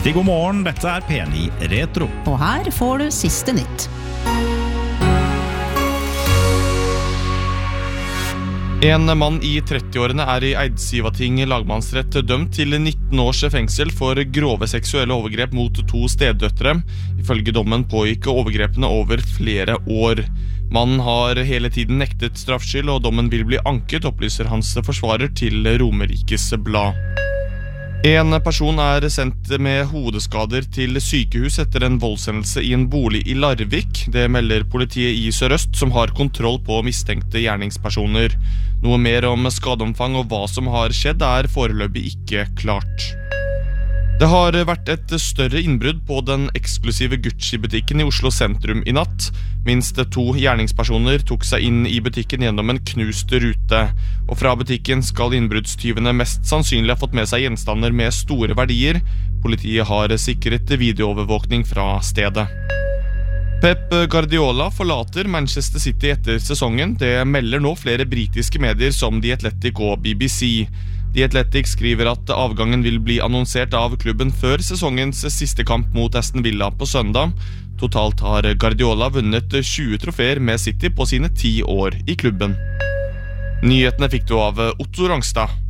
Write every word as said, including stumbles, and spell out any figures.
Riktig god morgen, dette er P ni Retro. Og her får du siste nytt. En mann i trettiårene er i Eidsivating lagmannsrett dømt til nitten års fengsel for grove seksuelle overgrep mot to steddøtre. Ifølge dommen pågikk overgrepene over flere år. Mannen har hele tiden nektet straffskyld, og dommen vil bli anket, opplyser hans forsvarer til Romerikes Blad. En person er sendt med hodeskader til sykehus etter en voldshendelse i en bolig i Larvik. Det melder politiet i Sør-Øst, som har kontroll på mistenkte gjerningspersoner. Noe mer om skadeomfang og hva som har skjedd er foreløpig ikke klart. Det har vært et større innbrudd på den eksklusive Gucci-butikken i Oslo sentrum i natt. Minst to gjerningspersoner tok seg inn i butikken gjennom en knust rute. Og fra butikken skal innbruddstyvene mest sannsynlig ha fått med seg gjenstander med store verdier. Politiet har sikret videoovervåkning fra stedet. Pep Guardiola forlater Manchester City etter sesongen. Det melder nå flere britiske medier som The Athletic og B B C. The Athletic skriver at avgangen vil bli annonsert av klubben før sesongens siste kamp mot Aston Villa på søndag. Totalt har Guardiola vunnet tjue trofeer med City på sine ti år i klubben. Nyhetene fikk du av Otto Rangstad.